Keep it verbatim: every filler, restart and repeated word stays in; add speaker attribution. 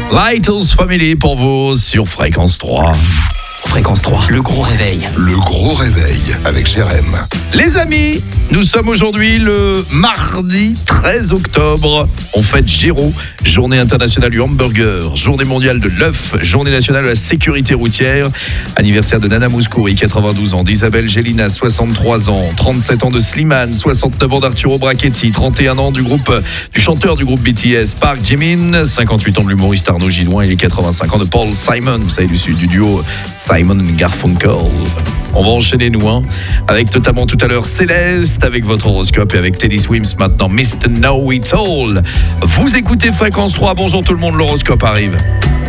Speaker 1: Lighthouse Family pour vous sur Fréquence trois.
Speaker 2: Fréquence trois, le gros réveil.
Speaker 3: Le gros réveil avec Jérém.
Speaker 1: Les amis, nous sommes aujourd'hui le mardi treize octobre. On fête Géraud, journée internationale du hamburger, journée mondiale de l'œuf, journée nationale de la sécurité routière, anniversaire de Nana Mouskouri, quatre-vingt-douze ans, d'Isabelle Gélina, soixante-trois ans, trente-sept ans de Slimane, soixante-neuf ans d'Arturo Brachetti, trente et un ans du groupe, du chanteur du groupe B T S, Park Jimin, cinquante-huit ans de l'humoriste Arnaud Gidouin et les quatre-vingt-cinq ans de Paul Simon, vous savez, du, du duo Simon and Garfunkel. On va enchaîner nous, hein, avec notamment tout à l'heure Céleste, avec votre horoscope et avec Teddy Swims maintenant, mister Know It All. Vous écoutez Fréquence trois, bonjour tout le monde, l'horoscope arrive.